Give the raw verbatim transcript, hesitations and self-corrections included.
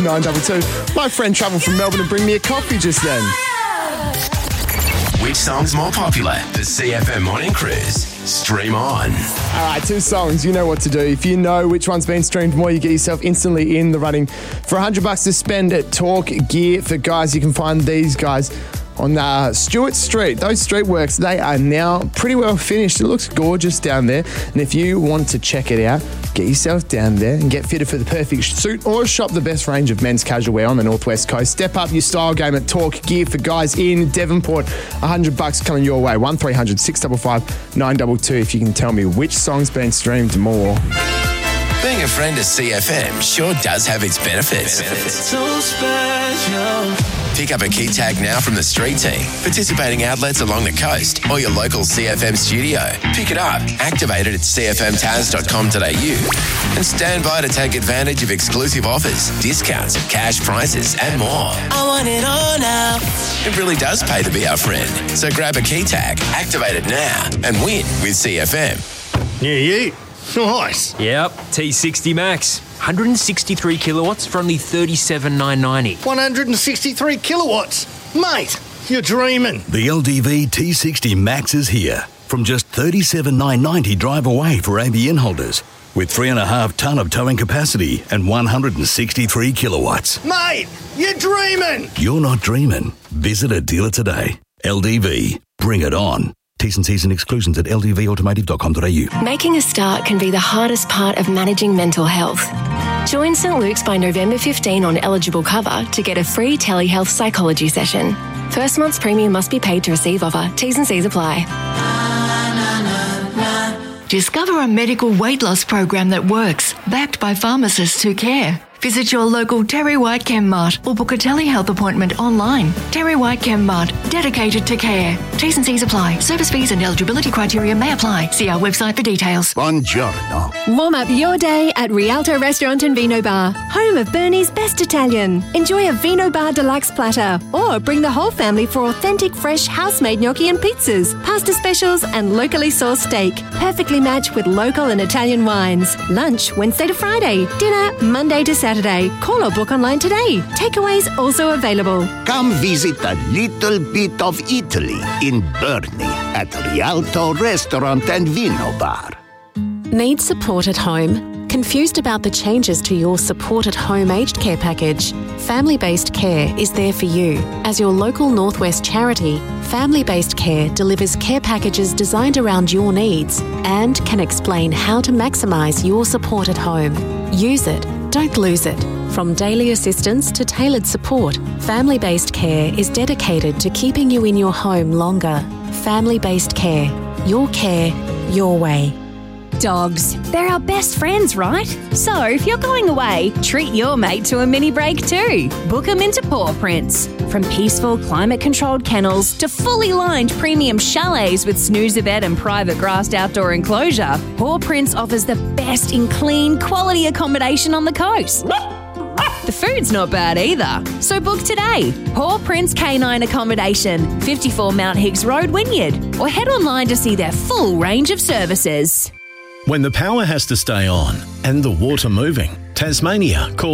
nine two two. My friend travelled from Melbourne to bring me a coffee just then. Which song's more popular? The C F M Morning Cruise. Stream on. All right, two songs. You know what to do. If you know which one's been streamed more, you get yourself instantly in the running for one hundred bucks to spend at Talk Gear for Guys. You can find these guys on uh, Stewart Street. Those street works, they are now pretty well finished. It looks gorgeous down there. And if you want to check it out, get yourself down there and get fitted for the perfect suit or shop the best range of men's casual wear on the Northwest Coast. Step up your style game at Talk Gear for Guys in Devonport. one hundred bucks coming your way. one three hundred six five five nine two two if you can tell me which song's been streamed more. Being a friend of C F M sure does have its benefits. benefits. So special. Pick up a key tag now from the street team, participating outlets along the coast or your local C F M studio. Pick it up, activate it at c f m taz dot com dot a u and stand by to take advantage of exclusive offers, discounts, cash prizes and more. I want it all now. It really does pay to be our friend. So grab a key tag, activate it now and win with C F M. Yeah, yeah. Nice. Yep, T sixty Max. one hundred sixty-three kilowatts for only thirty-seven thousand nine hundred ninety. one hundred sixty-three kilowatts. Mate, you're dreaming. The L D V T sixty Max is here. From just thirty-seven thousand nine hundred ninety drive away for A B N holders. With three and a half tonne of towing capacity and one hundred sixty-three kilowatts. Mate, you're dreaming. You're not dreaming. Visit a dealer today. L D V. Bring it on. T's and C's and exclusions at l d v automotive dot com dot a u. Making a start can be the hardest part of managing mental health. Join St Luke's by November fifteenth on eligible cover to get a free telehealth psychology session. First month's premium must be paid to receive offer. T's and C's apply. Discover a medical weight loss program that works, backed by pharmacists who care. Visit your local Terry White Chemmart or book a telehealth appointment online. Terry White Chemmart, dedicated to care. T's and C's apply. Service fees and eligibility criteria may apply. See our website for details. Buongiorno. Warm up your day at Rialto Restaurant and Vino Bar, home of Bernie's best Italian. Enjoy a Vino Bar deluxe platter or bring the whole family for authentic fresh house-made gnocchi and pizzas, pasta specials and locally sourced steak. Perfectly matched with local and Italian wines. Lunch Wednesday to Friday. Dinner Monday to Saturday. Call or book online today. Takeaways also available. Come visit a little bit of Italy in Burnley at Rialto Restaurant and Vino Bar. Need support at home? Confused about the changes to your Support at Home aged care package? Family-Based Care is there for you. As your local Northwest charity, Family-Based Care delivers care packages designed around your needs and can explain how to maximise your support at home. Use it. Don't lose it. From daily assistance to tailored support, Family-Based Care is dedicated to keeping you in your home longer. Family-Based Care. Your care, your way. Dogs. They're our best friends, right? So if you're going away, treat your mate to a mini break too. Book them into Paw Prints. From peaceful, climate-controlled kennels to fully lined premium chalets with snoozer bed and private grassed outdoor enclosure, Paw Prints offers the best in clean, quality accommodation on the coast. The food's not bad either. So book today. Paw Prints Canine Accommodation, fifty-four Mount Higgs Road, Wynyard. Or head online to see their full range of services. When the power has to stay on and the water moving, Tasmania calls